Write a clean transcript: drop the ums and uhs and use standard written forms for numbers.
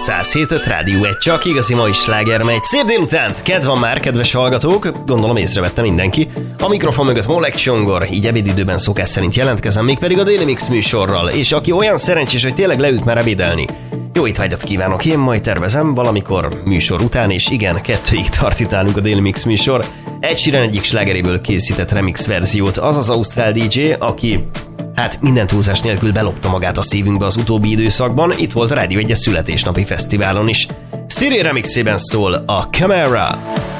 107.5 Rádió 1, csak igazi mai sláger megy. Szép délutánt! Kedv van már, kedves hallgatók! Gondolom észrevette mindenki. A mikrofon mögött Molek Csongor, így ebédidőben szokás szerint jelentkezem, mégpedig a Daily Mix műsorral, és aki olyan szerencsés, hogy tényleg leült már ebédelni. Jó étvágyat kívánok, én majd tervezem valamikor műsor után, és igen, 2-ig tart itt nálunk a Daily Mix műsor. Ed Sheeran egyik slágeréből készített remix verziót, az az ausztrál DJ, aki hát minden túlzás nélkül belopta magát a szívünkbe az utóbbi időszakban, itt volt a Rádió 1-es születésnapi fesztiválon is. Siri remixében szól a Camera.